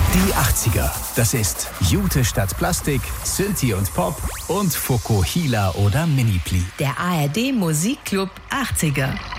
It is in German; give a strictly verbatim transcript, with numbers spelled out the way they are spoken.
Die achtziger. Das ist Jute statt Plastik, Synthie und Pop und Fokuhila oder Minipli. Der A R D Musikclub achtziger.